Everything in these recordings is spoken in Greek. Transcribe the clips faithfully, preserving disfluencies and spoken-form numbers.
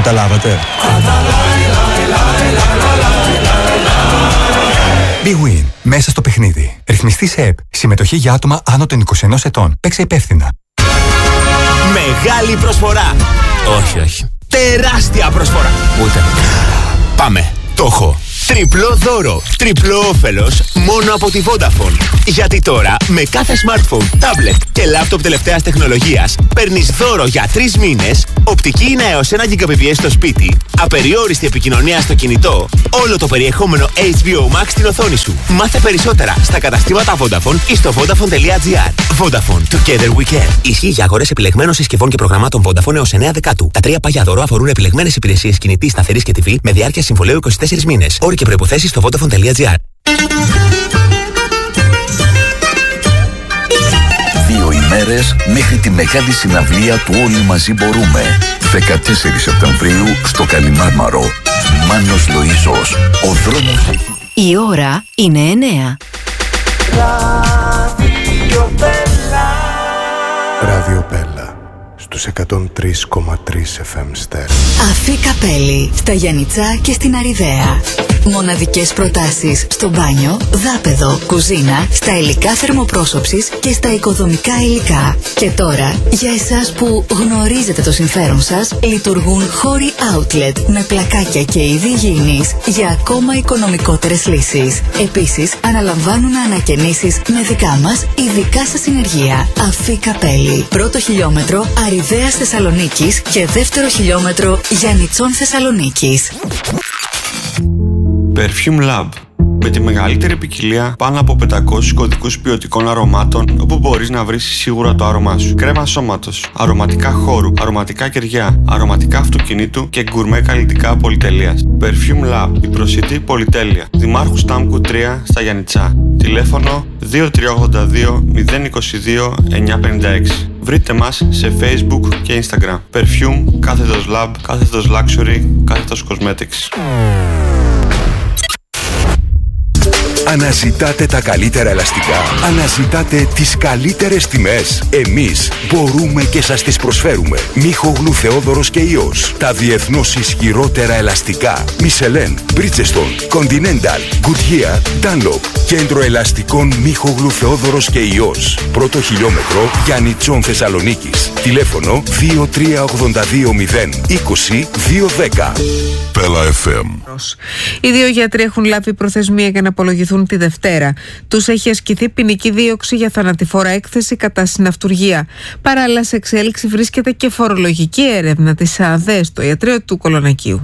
Καταλάβατε? Big Win. Μέσα στο παιχνίδι. Ρυθμιστή σε ΕΠ. Συμμετοχή για άτομα άνω των είκοσι ενός ετών. Παίξε υπεύθυνα. Μεγάλη προσφορά. Όχι, όχι. Τεράστια προσφορά. Ούτε. Πάμε. Το έχω. Τριπλό δώρο, τριπλό όφελος μόνο από τη Vodafone. Γιατί τώρα με κάθε smartphone, tablet και laptop τελευταίας τεχνολογίας παίρνεις δώρο για τρεις μήνες, οπτική ίνα έως ένα γιγαμπιτ στο σπίτι, απεριόριστη επικοινωνία στο κινητό, όλο το περιεχόμενο έιτς μπι ο Max στην οθόνη σου. Μάθε περισσότερα στα καταστήματα Vodafone ή στο vodafone τελεία gr. Vodafone, together we can. Ισχύει για αγορές επιλεγμένων συσκευών και προγραμμάτων Vodafone έως εννέα Δεκάτου. Τα τρία πάγια δώρο αφορούν επιλεγμένες υπηρεσίες κινητής, σταθερής και τι βι με διάρκεια συμβολαίου είκοσι τέσσερις μήνες. Όροι και προϋποθέσεις στο vodafone τελεία gr. Δύο ημέρες μέχρι τη μεγάλη συναυλία του Όλοι Μαζί Μπορούμε. δεκατέσσερις Σεπτεμβρίου στο Καλιμάρμαρο. Μάνος Λοΐζος. Ο δρόμος έχει... Η ώρα είναι εννέα. Ράδιο Πέλα. Ράδιο Πέλα. Στους εκατόν τρία κόμμα τρία εφ εμ Στέρ. Αφή Καπέλη, στα Γιαννιτσά και στην Αριδαία. Μοναδικές προτάσεις στο μπάνιο, δάπεδο, κουζίνα, στα υλικά θερμοπρόσωψης και στα οικοδομικά υλικά. Και τώρα, για εσάς που γνωρίζετε το συμφέρον σας, λειτουργούν χώροι outlet με πλακάκια και είδη υγιεινής για ακόμα οικονομικότερες λύσεις. Επίσης, αναλαμβάνουν ανακαινήσεις με δικά μας ειδικά σας συνεργεία. Αφή Καπέλη. Πρώτο χιλιόμετρο Αριδαίας Θεσσαλονίκης και δεύτερο χιλιόμετρο Γιαννιτσών Θεσσαλονίκης. Perfume Lab. Με τη μεγαλύτερη ποικιλία πάνω από πεντακόσιους κωδικούς ποιοτικών αρωμάτων, όπου μπορείς να βρεις σίγουρα το άρωμά σου. Κρέμα σώματος, αρωματικά χώρου, αρωματικά κεριά, αρωματικά αυτοκινήτου και γκουρμέ καλλιτικά πολυτελείας. Perfume Lab, η προσιτή πολυτέλεια. Δημάρχου Στάμκου τρία στα Γιαννιτσά. Τηλέφωνο δύο τρία ογδόντα δύο μηδέν είκοσι δύο εννιακόσια πενήντα έξι. Βρείτε μας σε Facebook και Instagram. Perfume, κάθετος Lab, κάθετος Luxury, κάθετος Cosmetics. Αναζητάτε τα καλύτερα ελαστικά. Αναζητάτε τις καλύτερες τιμές. Εμείς μπορούμε και σας τις προσφέρουμε. Μίχογλου Θεόδωρος και Υιός. Τα διεθνώς ισχυρότερα ελαστικά. Michelin, Bridgestone, Continental, Goodyear, Dunlop. Κέντρο ελαστικών Μίχογλου Θεόδωρος και Υιός. Πρώτο χιλιόμετρο Γιαννιτσών Θεσσαλονίκης. Τηλέφωνο δύο τρία ογδόντα δύο μηδέν είκοσι δύο δέκα. Πέλα εφ εμ. Οι δύο γιατροί έχουν λάβει προθεσμία για να απολογηθούν τη Δευτέρα. Τους έχει ασκηθεί ποινική δίωξη για θανατηφόρα έκθεση κατά συναυτουργία. Παράλληλα, σε εξέλιξη βρίσκεται και φορολογική έρευνα της ΑΔΕ στο ιατρείο του Κολονακίου.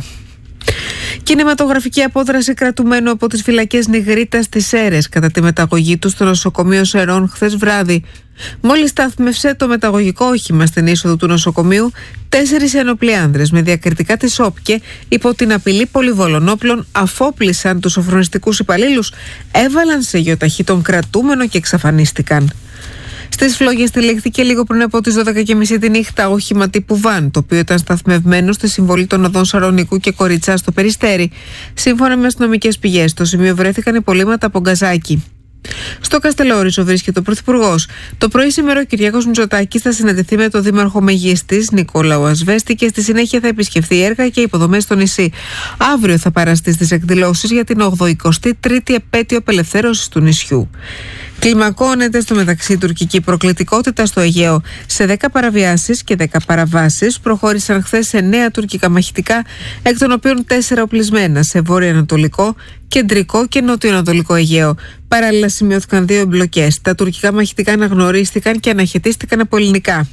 Κινηματογραφική απόδραση κρατουμένου από τις φυλακές Νιγρίτας στις Σέρρες κατά τη μεταγωγή του στο νοσοκομείο Σερών χθες βράδυ. Μόλις στάθμευσε το μεταγωγικό όχημα στην είσοδο του νοσοκομείου, τέσσερις ένοπλοι άνδρες με διακριτικά της ΟΠΚΕ υπό την απειλή πολυβολών όπλων αφόπλησαν τους σοφρονιστικούς υπαλλήλους, έβαλαν σε γεωταχή τον κρατούμενο και εξαφανίστηκαν. Στις φλόγες τυλίχθηκε λίγο πριν από τις δώδεκα και μισή τη νύχτα όχημα τύπου βαν, το οποίο ήταν σταθμευμένο στη συμβολή των οδών Σαρονικού και Κοριτσά στο Περιστέρι. Σύμφωνα με αστυνομικές πηγές, στο σημείο βρέθηκαν υπολείμματα από γκαζάκι. Στο Καστελόριζο βρίσκεται ο Πρωθυπουργός. Το πρωί σήμερα ο Κυριάκος Μητσοτάκης θα συναντηθεί με τον Δήμαρχο Μεγίστης, Νικόλαο Ασβέστη, και στη συνέχεια θα επισκεφθεί έργα και υποδομές στο νησί. Αύριο θα παραστεί στις εκδηλώσεις για την ογδοηκοστή τρίτη επέτειο απελευθέρωσης του νησιού. Κλιμακώνεται στο μεταξύ τουρκική προκλητικότητα στο Αιγαίο. Σε δέκα παραβιάσεις και δέκα παραβάσεις προχώρησαν χθες εννέα τουρκικά μαχητικά, εκ των οποίων τέσσερα οπλισμένα σε βόρειο-ανατολικό, κεντρικό και νότιο-ανατολικό Αιγαίο. Παράλληλα σημειώθηκαν δύο εμπλοκές. Τα τουρκικά μαχητικά αναγνωρίστηκαν και αναχαιτίστηκαν από ελληνικά.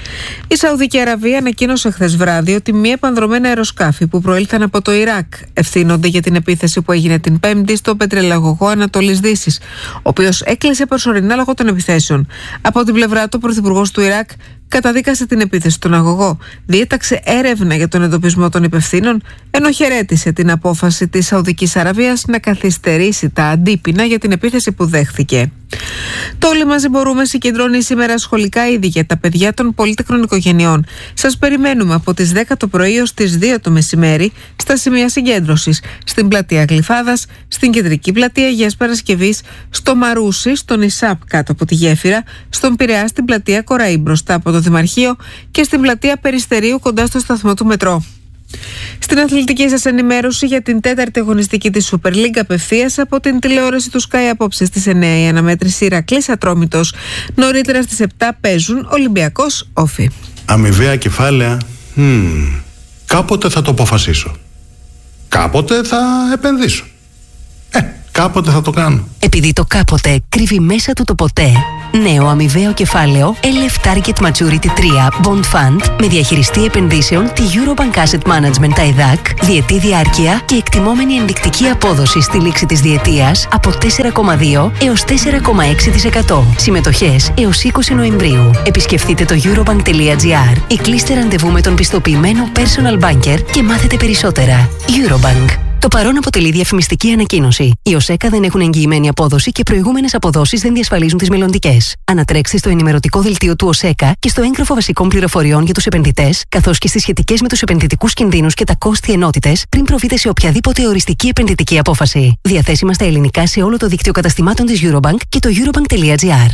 Η Σαουδική Αραβία ανακοίνωσε χθες βράδυ ότι μη επανδρωμένα αεροσκάφη που προήλθαν από το Ιράκ ευθύνονται για την επίθεση που έγινε την Πέμπτη στο πετρελαγωγό Ανατολής Δύσης, ο οποίος έκλεισε προσωρινά λόγω των επιθέσεων. Από την πλευρά του, ο πρωθυπουργός του Ιράκ καταδίκασε την επίθεση στον αγωγό, διέταξε έρευνα για τον εντοπισμό των υπευθύνων, ενώ χαιρέτησε την απόφαση της Σαουδικής Αραβίας να καθυστερήσει τα αντίπεινα για την επίθεση που δέχθηκε. Το Όλοι Μαζί Μπορούμε συγκεντρώνει σήμερα σχολικά είδη για τα παιδιά των πολύτεκνων οικογενειών. Σας περιμένουμε από τις δέκα το πρωί ως τις δύο το μεσημέρι στα σημεία συγκέντρωσης, στην πλατεία Γλυφάδας, στην κεντρική πλατεία Αγίας Παρασκευής, στο Μαρούσι, στον Ισάπ κάτω από τη Γέφυρα, στον Πειραιά στην πλατεία Κοραή μπροστά από το Δημαρχείο και στην πλατεία Περιστερίου κοντά στο σταθμό του μετρό. Στην αθλητική σας ενημέρωση για την τέταρτη αγωνιστική της Super League απευθείας από την τηλεόραση του Sky απόψε στις εννιά η αναμέτρηση Ηρακλής Ατρόμητος. Νωρίτερα στις επτά παίζουν Ολυμπιακός Όφη. Αμοιβαία κεφάλαια. Hmm. Κάποτε θα το αποφασίσω. Κάποτε θα επενδύσω. Ε, κάποτε θα το κάνω. Επειδή το κάποτε κρύβει μέσα του το ποτέ. Νέο αμοιβαίο κεφάλαιο ελ εφ Target Maturity τρία Bond Fund με διαχειριστή επενδύσεων τη Eurobank Asset Management τα ΕΔΑΚ, διετή διάρκεια και εκτιμόμενη ενδεικτική απόδοση στη λήξη της διετίας από τέσσερα κόμμα δύο έως τέσσερα κόμμα έξι τοις εκατό. Συμμετοχές έως είκοσι Νοεμβρίου. Επισκεφτείτε το eurobank.gr ή κλείστε ραντεβού με τον πιστοποιημένο personal banker και μάθετε περισσότερα. Eurobank. Το παρόν αποτελεί διαφημιστική ανακοίνωση. Οι ΟΣΕΚΑ δεν έχουν εγγυημένη απόδοση και προηγούμενες αποδόσεις δεν διασφαλίζουν τις μελλοντικές. Ανατρέξτε στο ενημερωτικό δελτίο του ΟΣΕΚΑ και στο έγγραφο βασικών πληροφοριών για τους επενδυτές, καθώς και στις σχετικές με τους επενδυτικούς κινδύνους και τα κόστη ενότητες, πριν προβείτε σε οποιαδήποτε οριστική επενδυτική απόφαση. Διαθέσιμα στα ελληνικά σε όλο το δίκτυο καταστημάτων της Eurobank και το eurobank.gr.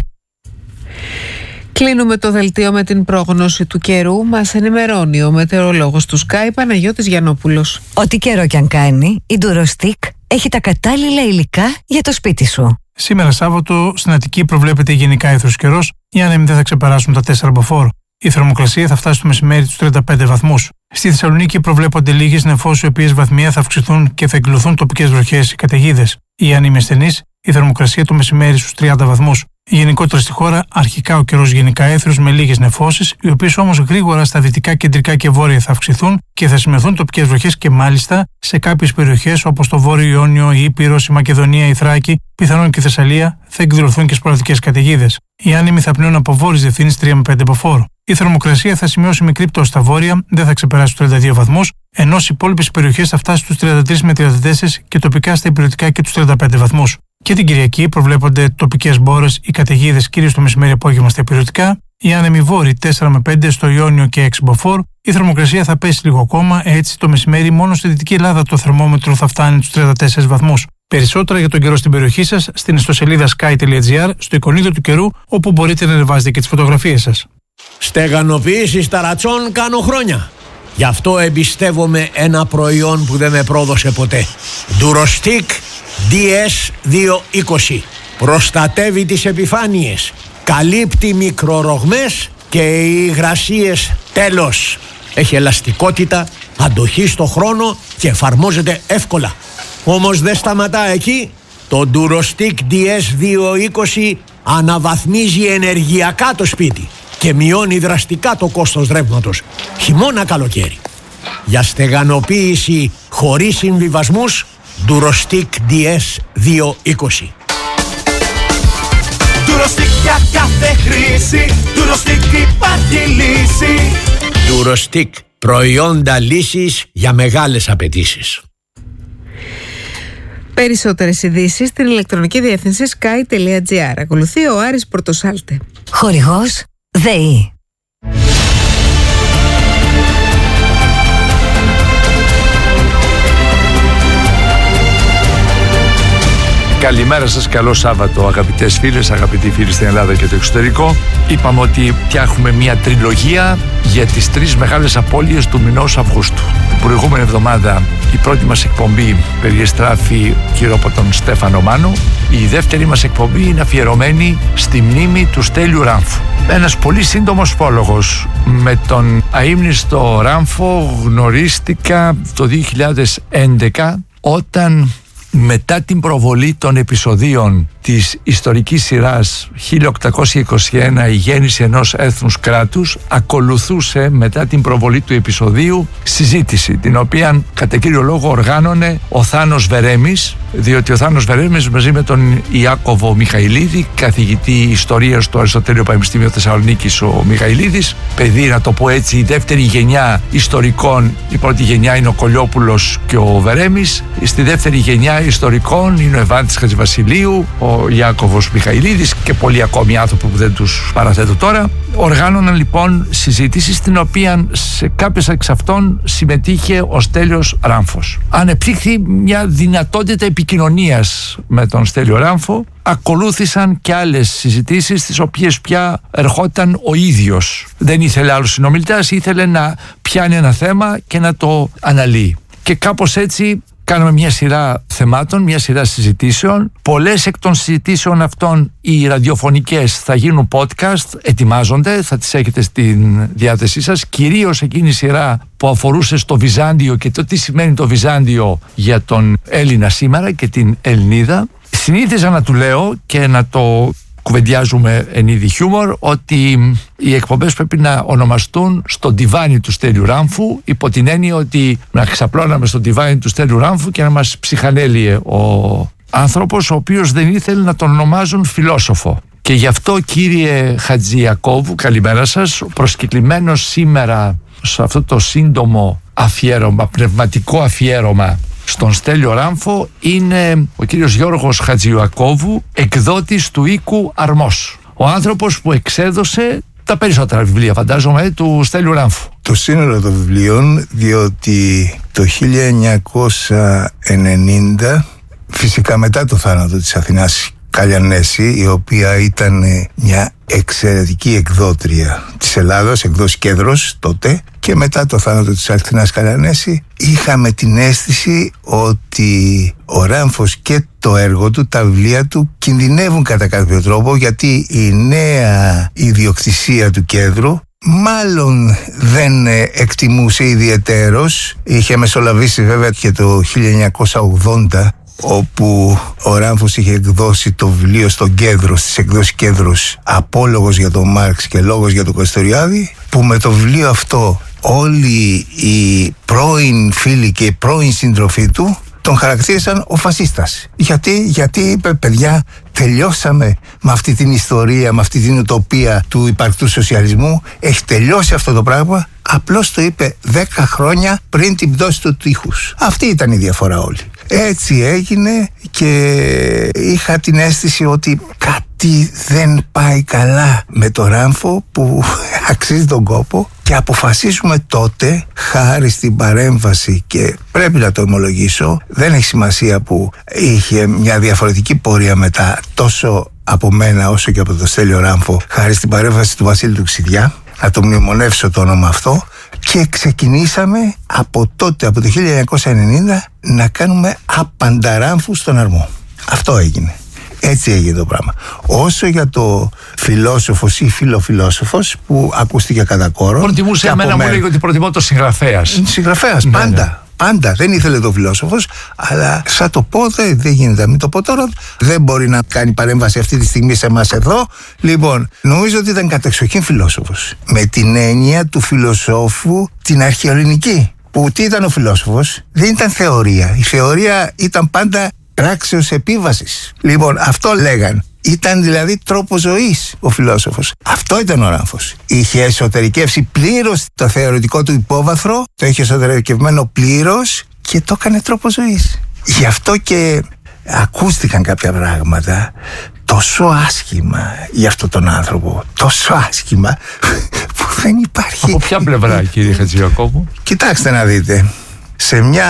Κλείνουμε το δελτίο με την πρόγνωση του καιρού. Μας ενημερώνει ο μετεωρολόγος του Sky, Παναγιώτης Γιαννόπουλος. Ό,τι καιρό κι αν κάνει, η Durostick έχει τα κατάλληλα υλικά για το σπίτι σου. Σήμερα Σάββατο στην Αττική προβλέπεται γενικά ήθρος καιρός. Οι άνεμοι δεν θα ξεπεράσουν τα τέσσερα μποφόρ. Η θερμοκρασία θα φτάσει στο μεσημέρι τους τριάντα πέντε βαθμούς. Στη Θεσσαλονίκη προβλέπονται λίγες νεφώσεις, οι οποίες βαθμία θα αυξηθούν και θα εκκλωθούν τοπικές βροχές ή καταιγίδες. Οι άνεμοι ασθενείς, η θερμοκρασία το μεσημέρι στους τριάντα βαθμούς. Γενικότερα στη χώρα, αρχικά ο καιρός γενικά έθριος με λίγες νεφώσεις, οι οποίες όμως γρήγορα στα δυτικά, κεντρικά και βόρεια θα αυξηθούν και θα σημειωθούν τοπικές βροχές και μάλιστα σε κάποιες περιοχές όπως το Βόρειο Ιόνιο, η Ήπειρος, η Μακεδονία, η Θράκη, πιθανόν και η Θεσσαλία, θα εκδηλωθούν και σποραδικές καταιγίδες. Οι άνεμοι θα πνέουν από βόρειες διευθύνσεις τρία με πέντε μποφόρ. Η θερμοκρασία θα σημειώσει μικρή πτώση στα βόρεια, δεν θα ξεπεράσει τους τριάντα δύο βαθμούς, ενώ στις υπόλοιπες περιοχές θα φτάσει στους τριάντα τρία με τριάντα τέσσερα και τοπικά στα υπηρετικά και τους τριάντα πέντε βαθμούς. Και την Κυριακή προβλέπονται τοπικές μπόρες ή καταιγίδες κυρίως το μεσημέρι απόγευμα στα υπηρετικά, οι άνεμοι βόρειοι τέσσερα με πέντε στο Ιόνιο και έξι μποφόρ. Η θερμοκρασία θα πέσει λίγο ακόμα, έτσι το μεσημέρι μόνο στη Δυτική Ελλάδα το θερμόμετρο θα φτάνει στους τριάντα τέσσερα βαθμούς. Περισσότερα για τον καιρό στην περιοχή σας στην ιστοσελίδα sky.gr, στο εικονίδιο του καιρού, όπου μπορείτε να ανεβάζετε και τις φωτογραφίες σας. Στεγανοποίηση ταρατσών κάνω χρόνια. Γι' αυτό εμπιστεύομαι ένα προϊόν που δεν με πρόδωσε ποτέ. Durostick ντι ες διακόσια είκοσι. Προστατεύει τις επιφάνειες, καλύπτει μικρορογμές και υγρασίες. Τέλος. Έχει ελαστικότητα, αντοχή στο χρόνο και εφαρμόζεται εύκολα. Όμως δεν σταματά εκεί. Το Durostick ντι ες διακόσια είκοσι αναβαθμίζει ενεργειακά το σπίτι και μειώνει δραστικά το κόστος ρεύματος, χειμώνα καλοκαίρι. Για στεγανοποίηση χωρίς συμβιβασμούς, Durostick ντι ες διακόσια είκοσι. Durostick για κάθε χρήση, Durostick υπάρχει λύση. Durostick, προϊόντα λύσης για μεγάλες απαιτήσεις. Περισσότερες ειδήσεις στην ηλεκτρονική διεύθυνση sky.gr. Ακολουθεί ο Άρης Πορτοσάλτε. Χορηγός ΔΕΗ. Καλημέρα σας, καλό Σάββατο αγαπητές φίλες, αγαπητοί φίλοι στην Ελλάδα και το εξωτερικό. Είπαμε ότι φτιάχνουμε μια τριλογία για τις τρεις μεγάλες απώλειες του μηνός Αυγούστου. Την προηγούμενη εβδομάδα η πρώτη μας εκπομπή περιεστράφει γύρω από τον Στέφανο Μάνο. Η δεύτερη μας εκπομπή είναι αφιερωμένη στη μνήμη του Στέλιου Ράμφου. Ένας πολύ σύντομος πρόλογος. Με τον αείμνηστο Ράμφο γνωρίστηκα το δύο χιλιάδες έντεκα, όταν μετά την προβολή των επεισοδίων της ιστορικής σειράς χίλια οκτακόσια είκοσι ένα η γέννηση ενός έθνους κράτους, ακολουθούσε μετά την προβολή του επεισοδίου συζήτηση, την οποία κατά κύριο λόγο οργάνωνε ο Θάνος Βερέμης, διότι ο Θάνος Βερέμης μαζί με τον Ιάκωβο Μιχαηλίδη, καθηγητή ιστορίας στο Αριστοτέλειο Πανεπιστήμιο Θεσσαλονίκης ο Μιχαηλίδης, παιδί να το πω έτσι, η δεύτερη γενιά ιστορικών, η πρώτη γενιά είναι ο Κολιόπουλος και ο Βερέμης, στη δεύτερη γενιά Τμήμα Ιστορικών είναι ο Ευάνθης Χατζηβασιλείου, ο Ιάκωβος Μιχαηλίδης και πολλοί ακόμη άνθρωποι που δεν τους παραθέτω τώρα. Οργάνωναν λοιπόν συζήτηση στην οποία σε κάποιες εξ αυτών συμμετείχε ο Στέλιος Ράμφος. Ανεπτύχθη μια δυνατότητα επικοινωνίας με τον Στέλιο Ράμφο. Ακολούθησαν και άλλες συζητήσεις στις οποίες πια ερχόταν ο ίδιος. Δεν ήθελε άλλος συνομιλητάς, ήθελε να πιάνει ένα θέμα και να το αναλύει. Και κάπως έτσι κάναμε μια σειρά θεμάτων, μια σειρά συζητήσεων. Πολλές εκ των συζητήσεων αυτών οι ραδιοφωνικές θα γίνουν podcast, ετοιμάζονται, θα τις έχετε στην διάθεσή σας. Κυρίως εκείνη η σειρά που αφορούσε στο Βυζάντιο και το τι σημαίνει το Βυζάντιο για τον Έλληνα σήμερα και την Ελληνίδα. Συνήθιζα να του λέω και να το κουβεντιάζουμε εν είδη χιούμορ ότι οι εκπομπές πρέπει να ονομαστούν στο ντιβάνι του Στέλιου Ράμφου, υπό την έννοια ότι να ξαπλώναμε στο ντιβάνι του Στέλιου Ράμφου και να μας ψυχανέλυε ο άνθρωπος, ο οποίος δεν ήθελε να τον ονομάζουν φιλόσοφο. Και γι' αυτό, κύριε Χατζιακόβου, καλημέρα σας, προσκεκλημένος σήμερα σε αυτό το σύντομο αφιέρωμα, πνευματικό αφιέρωμα στον Στέλιο Ράμφο, είναι ο κύριος Γιώργος Χατζιακόβου, εκδότης του οίκου Αρμός. Ο άνθρωπος που εξέδωσε τα περισσότερα βιβλία, φαντάζομαι, του Στέλιου Ράμφου. Το σύνολο των βιβλίων, διότι το χίλια εννιακόσια ενενήντα, φυσικά μετά το θάνατο της Αθηνάς Καλιανέση, η οποία ήταν μια εξαιρετική εκδότρια της Ελλάδος, εκδόσεις Κέντρος τότε, και μετά το θάνατο της Αθηνάς Καλιανέση είχαμε την αίσθηση ότι ο Ράμφος και το έργο του, τα βιβλία του, κινδυνεύουν κατά κάποιο τρόπο, γιατί η νέα ιδιοκτησία του Κέντρου μάλλον δεν εκτιμούσε ιδιαιτέρως. Είχε μεσολαβήσει βέβαια και το χίλια εννιακόσια ογδόντα, όπου ο Ράμφος είχε εκδώσει το βιβλίο στον Κέντρο, στις εκδόσεις Κέντρος, Απόλογος για τον Μάρξ και Λόγος για τον Καστοριάδη, που με το βιβλίο αυτό όλοι οι πρώην φίλοι και οι πρώην σύντροφοί του τον χαρακτήρισαν ο φασίστας. Γιατί, γιατί είπε, παιδιά, τελειώσαμε με αυτή την ιστορία, με αυτή την ουτοπία του υπαρκτού σοσιαλισμού. Έχει τελειώσει αυτό το πράγμα. Απλώς το είπε δέκα χρόνια πριν την πτώση του τείχους. Αυτή ήταν η διαφορά όλη. Έτσι έγινε και είχα την αίσθηση ότι κάτι δεν πάει καλά με το Ράμφο, που αξίζει τον κόπο, και αποφασίσουμε τότε, χάρη στην παρέμβαση, και πρέπει να το ομολογήσω, δεν έχει σημασία που είχε μια διαφορετική πορεία μετά, τόσο από μένα όσο και από τον Στέλιο Ράμφο, χάρη στην παρέμβαση του Βασίλη του Ξηδιά, να το μνημονεύσω το όνομα αυτό, και ξεκινήσαμε από τότε, από το χίλια εννιακόσια ενενήντα, να κάνουμε άπαντα Ράμφου στον Αρμό. Αυτό έγινε. Έτσι έγινε το πράγμα. Όσο για το φιλόσοφος ή φιλοφιλόσοφος, που ακούστηκε κατά κόρο. Προτιμούσε εμένα, μου λέγει ότι προτιμώ το συγγραφέας. Συγγραφέας, πάντα. Ναι, ναι. Πάντα. Δεν ήθελε το φιλόσοφος, αλλά θα το πω, δεν, δεν γίνεται. Μην το πω τώρα. Δεν μπορεί να κάνει παρέμβαση αυτή τη στιγμή σε εμάς εδώ. Λοιπόν, νομίζω ότι ήταν κατεξοχήν φιλόσοφος. Με την έννοια του φιλοσόφου την αρχαιοελληνική. Που τι ήταν ο φιλόσοφος? Δεν ήταν θεωρία. Η θεωρία ήταν πάντα πράξεως επίβασης. Λοιπόν, αυτό λέγαν. Ήταν δηλαδή τρόπο ζωής ο φιλόσοφος. Αυτό ήταν ο Ράμφος. Είχε εσωτερικεύσει πλήρως το θεωρητικό του υπόβαθρο, το είχε εσωτερικευμένο πλήρως και το έκανε τρόπο ζωής. Γι' αυτό και ακούστηκαν κάποια πράγματα τόσο άσχημα για αυτόν τον άνθρωπο. Τόσο άσχημα που δεν υπάρχει. Από ποια πλευρά, κύριε Χατζιακόβου? Κοιτάξτε να δείτε. Σε μια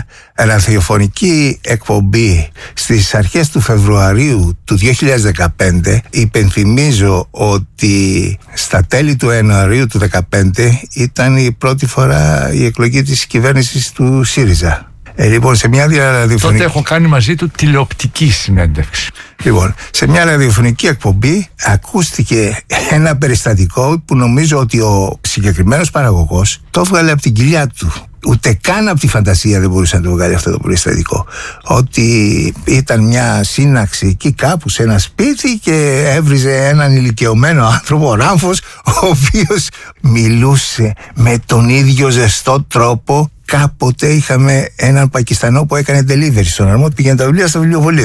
ραδιοφωνική εκπομπή στις αρχές του Φεβρουαρίου του δύο χιλιάδες δεκαπέντε, υπενθυμίζω ότι στα τέλη του Ιανουαρίου του δύο χιλιάδες δεκαπέντε ήταν η πρώτη φορά η εκλογή της κυβέρνησης του ΣΥΡΙΖΑ. Ε, λοιπόν, σε μια ραδιοφωνική... Τότε έχω κάνει μαζί του τηλεοπτική συνέντευξη. Λοιπόν, σε μια ραδιοφωνική εκπομπή ακούστηκε ένα περιστατικό που νομίζω ότι ο συγκεκριμένος παραγωγός το έβγαλε από την κοιλιά του. Ούτε καν από τη φαντασία δεν μπορούσε να το βγάλει αυτό το περιστατικό. Ότι ήταν μια σύναξη εκεί κάπου σε ένα σπίτι και έβριζε έναν ηλικιωμένο άνθρωπο, ο Ράμφος, ο οποίος μιλούσε με τον ίδιο ζεστό τρόπο. Κάποτε είχαμε έναν Πακιστανό που έκανε delivery στον Αρμό, πήγαινε τα βιβλία στα βιβλιοβολία.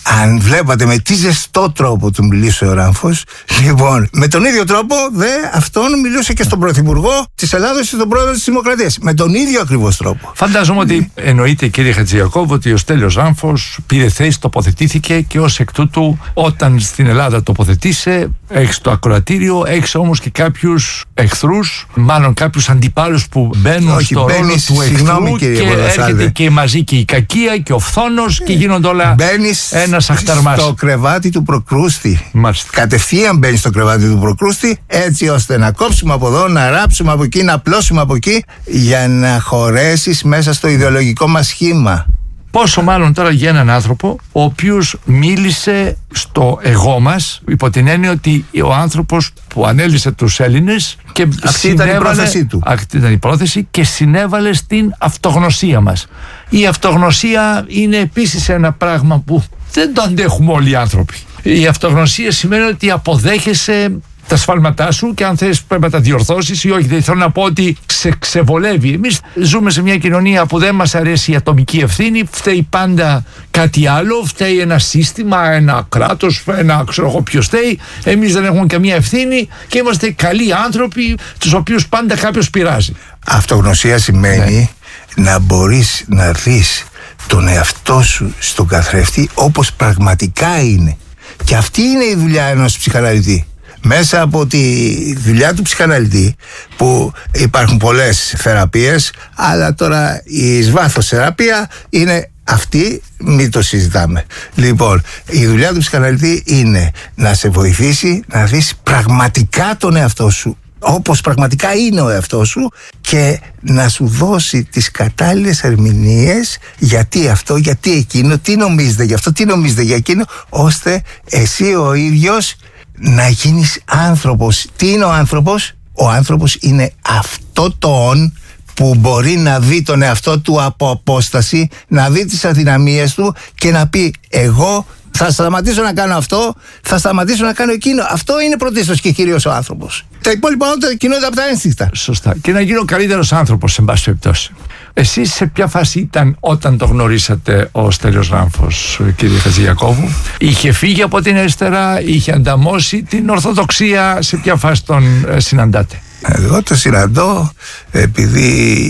αν βλέπατε με τι ζεστό τρόπο του μιλούσε ο Ράμφος, λοιπόν, με τον ίδιο τρόπο δε αυτόν μιλούσε και στον Πρωθυπουργό της Ελλάδος και στον Πρόεδρο της Δημοκρατίας. Με τον ίδιο ακριβώς τρόπο. Φαντάζομαι ότι εννοείται, κύριε Χατζηακώβου, ότι ο Στέλιος Ράμφος πήρε θέση, τοποθετήθηκε και ως εκ τούτου, όταν στην Ελλάδα τοποθετήσε, έχεις το ακροατήριο, έχεις όμως και κάποιους εχθρούς, μάλλον κάποιους αντιπάλους που μπαίνουν Όχι, στο ρόλο του εχθρού και έρχεται και μαζί και η κακία και ο φθόνος και γίνονται όλα μπαίνεις ένας αχταρμάς. Στο κρεβάτι του προκρούστη. Μάλιστα. Κατευθείαν μπαίνεις στο κρεβάτι του προκρούστη, έτσι ώστε να κόψουμε από εδώ, να ράψουμε από εκεί, να πλώσουμε από εκεί, για να χωρέσεις μέσα στο ιδεολογικό μας σχήμα. Πόσο μάλλον τώρα για έναν άνθρωπο ο οποίος μίλησε στο εγώ μας, υπό την έννοια ότι ο άνθρωπος που ανέλυσε τους Έλληνες και αυτή ήταν η πρόθεσή του. Αυτή ήταν η πρόθεση και συνέβαλε στην αυτογνωσία μας. Η αυτογνωσία είναι επίσης ένα πράγμα που δεν το αντέχουμε όλοι οι άνθρωποι. Η αυτογνωσία σημαίνει ότι αποδέχεσαι τα σφάλματά σου και αν θες πρέπει να τα διορθώσεις ή όχι. Δεν θέλω να πω ότι σε ξεβολεύει. Εμείς ζούμε σε μια κοινωνία που δεν μας αρέσει η ατομική ευθύνη, φταίει πάντα κάτι άλλο, φταίει ένα σύστημα, ένα κράτος, ένα ξέρω εγώ ποιος φταίει. Εμείς δεν έχουμε καμία ευθύνη και είμαστε καλοί άνθρωποι, τους οποίους πάντα κάποιος πειράζει. Αυτογνωσία σημαίνει ναι. να μπορείς να δεις τον εαυτό σου στον καθρέφτη όπως πραγματικά είναι. Και αυτή είναι η δουλειά ενός ψυχαναλυτή. Μέσα από τη δουλειά του ψυχαναλυτή, που υπάρχουν πολλές θεραπείες, αλλά τώρα η εις βάθος θεραπεία είναι αυτή, μην το συζητάμε. Λοιπόν, η δουλειά του ψυχαναλυτή είναι να σε βοηθήσει να δεις πραγματικά τον εαυτό σου, όπως πραγματικά είναι ο εαυτός σου, και να σου δώσει τις κατάλληλες ερμηνείες γιατί αυτό, γιατί εκείνο, τι νομίζετε γι' αυτό, τι νομίζετε για εκείνο, ώστε εσύ ο ίδιος να γίνεις άνθρωπος. Τι είναι ο άνθρωπος? Ο άνθρωπος είναι αυτό το «ον» που μπορεί να δει τον εαυτό του από απόσταση, να δει τις αδυναμίες του και να πει εγώ θα σταματήσω να κάνω αυτό, θα σταματήσω να κάνω εκείνο. Αυτό είναι πρωτίστως και κυρίως ο άνθρωπος. Τα υπόλοιπα όλα κινούνται από τα ένστικτα. Σωστά. Και να γίνω ο καλύτερος άνθρωπος, σε πάση περιπτώσει. Εσείς σε ποια φάση ήταν όταν το γνωρίσατε ο Στέλιος Ράμφος, κύριε Χατζηακώβου? Είχε φύγει από την αριστερά, είχε ανταμώσει την Ορθοδοξία, σε ποια φάση τον ε, συναντάτε? Εγώ το συναντώ επειδή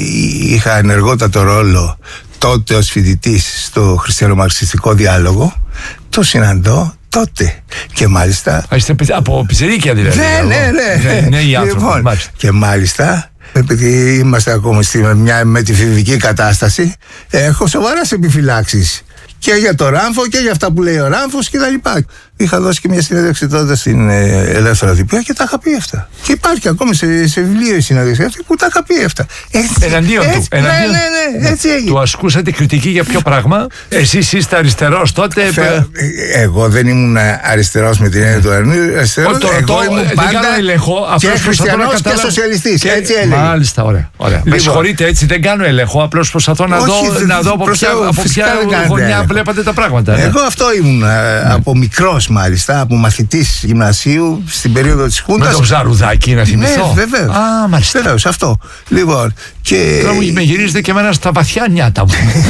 είχα ενεργότατο ρόλο τότε ως φοιτητής στο χριστιανομαρξιστικό διάλογο. Το συναντώ τότε. Και μάλιστα. Α, είστε από πιτσιρίκια δηλαδή? Ναι, ναι, ναι. Ναι, οι άνθρωποι. Λοιπόν, μάλιστα. Και μάλιστα, επειδή είμαστε ακόμα στη μια μετηφηβική κατάσταση, έχω σοβαρές επιφυλάξεις. Και για το Ράμφο και για αυτά που λέει ο Ράμφος και τα λοιπά. Είχα δώσει και μια συνέντευξη τότε στην ε, Ελεύθερα Διπλά και τα είχα πει αυτά. Και υπάρχει ακόμη σε, σε βιβλίο η συνέντευξη αυτή που τα είχα πει αυτά. Έτσι, εναντίον έτσι, του. Εναντίον, εναντίον, ναι, ναι, έτσι έγινε. Του ασκούσατε κριτική για ποιο πράγμα? Εσείς είστε αριστερός τότε? Φε, εγώ δεν ήμουν αριστερός με την έννοια του αριστερός. Εγώ το, ήμουν πάντα έλεγχο, και χριστιανός και σοσιαλιστής. Και, έτσι έλεγε. Μάλιστα, ωραία. ωραία. Λοιπόν, με συγχωρείτε, έτσι δεν κάνω έλεγχο. Απλώς προσπαθώ να, όχι, δω, να δω από ποια, από ποια γωνιά βλέπατε τα πράγματα. Εγώ αυτό ήμουν από μικρός μάλιστα, από μαθητής γυμνασίου στην περίοδο της Χούντας. Με το ψαρουδάκι να θυμηθώ. Ναι, βεβαίως. Α, μάλιστα. Βεβαίως, αυτό. Λοιπόν, και... Τώρα μου με γυρίζετε και εμένα στα βαθιά νιάτα μου.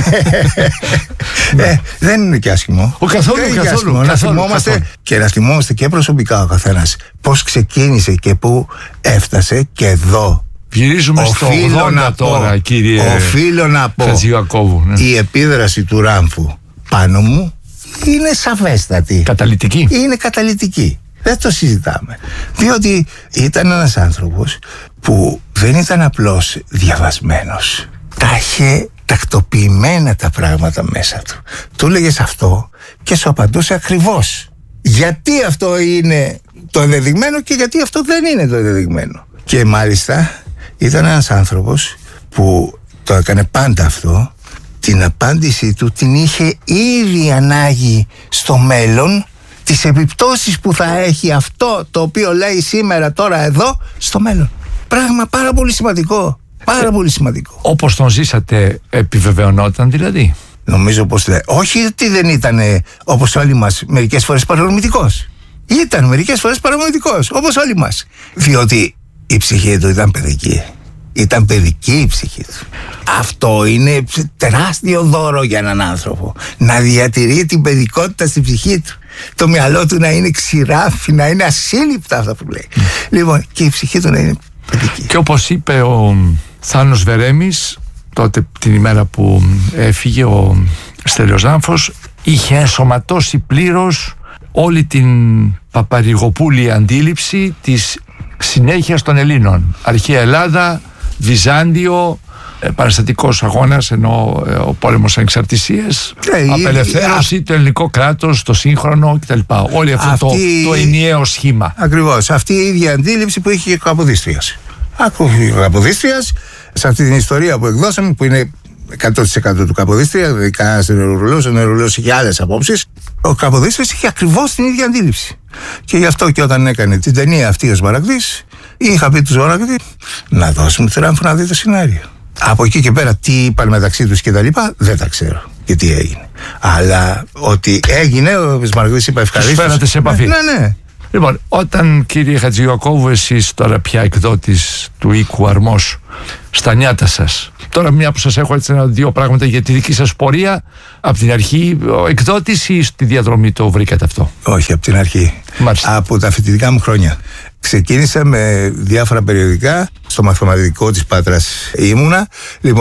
ε, δεν είναι και άσχημο. Ο καθόλου, δεν καθόλου, καθόλου, να καθόλου, θυμόμαστε καθόλου. Και να θυμόμαστε και προσωπικά ο καθένας πώς ξεκίνησε και πού έφτασε, και εδώ γυρίζουμε στο ογδόντα τώρα, κύριε οφείλω να πω, Χατζηακώβου, ναι. Η επίδραση του Ράμφου πάνω μου είναι σαφέστατη. Καταλυτική. Είναι καταλυτική. Δεν το συζητάμε. Διότι ήταν ένας άνθρωπος που δεν ήταν απλώς διαβασμένος. Τα είχε τακτοποιημένα τα πράγματα μέσα του. Του έλεγες αυτό και σου απαντούσε ακριβώς. Γιατί αυτό είναι το ενδεδειγμένο και γιατί αυτό δεν είναι το ενδεδειγμένο. Και μάλιστα ήταν ένας άνθρωπος που το έκανε πάντα αυτό. Την απάντησή του την είχε ήδη ανάγει στο μέλλον, τις επιπτώσεις που θα έχει αυτό το οποίο λέει σήμερα τώρα εδώ στο μέλλον. Πράγμα πάρα πολύ σημαντικό. Πάρα πολύ σημαντικό. Όπως τον ζήσατε, επιβεβαιωνόταν δηλαδή? Νομίζω πως δεν. Όχι ότι δεν ήταν όπως όλοι μας μερικές φορές παρορμητικός. Ήταν μερικές φορές παρορμητικός όπως όλοι μας. Διότι η ψυχή του ήταν παιδική. Ήταν παιδική η ψυχή του. Αυτό είναι τεράστιο δώρο για έναν άνθρωπο. Να διατηρεί την παιδικότητα στην ψυχή του. Το μυαλό του να είναι ξηράφι, να είναι ασύλληπτα αυτά που λέει. Mm. Λοιπόν, και η ψυχή του να είναι παιδική. Και όπως είπε ο Θάνος Βερέμης, τότε την ημέρα που έφυγε ο Στελιοζάμφος, είχε ενσωματώσει πλήρως όλη την παπαρηγοπούλη αντίληψη της συνέχειας των Ελλήνων. Αρχαία Ελλάδα, Βυζάντιο, παραστατικός αγώνας, ενώ ο πόλεμος ανεξαρτησίας, ε, απελευθέρωση, α... το ελληνικό κράτος, το σύγχρονο κτλ. Όλο αυτό αυτή... το, το ενιαίο σχήμα. Ακριβώς. Αυτή η ίδια αντίληψη που είχε και ο Καποδίστριας. Ο Καποδίστριας, σε αυτή την ιστορία που εκδώσαμε, που είναι εκατό τοις εκατό του Καποδίστρια, δηλαδή κανένας δεν νευρολόγος, ο νευρολόγος είχε άλλες απόψεις. Ο Καποδίστριας είχε ακριβώς την ίδια αντίληψη. Και γι' αυτό και όταν έκανε την ταινία αυτή ο Σμαραγδής, είχα πει του Σμαραγδί να δώσουμε τη Ράμφο να δει το σενάριο. Από εκεί και πέρα τι είπαν μεταξύ τους και τα λοιπά δεν τα ξέρω και τι έγινε. Αλλά ότι έγινε, ο Σμαραγδής είπε ευχαρίστως. Τους φέρατε σε επαφή. Ναι, ναι. Λοιπόν, όταν κύριε Χατζηιακώβου, εσείς τώρα πια εκδότης του οίκου Αρμός στα νιάτα σας, τώρα μια που σας έχω έτσι ένα-δύο πράγματα για τη δική σας πορεία, από την αρχή ο εκδότης ή στη διαδρομή το βρήκατε αυτό? Όχι, από την αρχή. Μάλιστα. Από τα φοιτητικά μου χρόνια. Ξεκίνησα με διάφορα περιοδικά, στο μαθηματικό της Πάτρας ήμουνα. Λοιπόν,